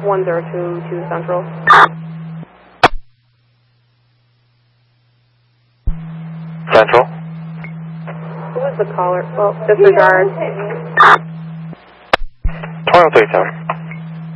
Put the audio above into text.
1022 Central. Central? Who was the caller? Well, disregard. 2037.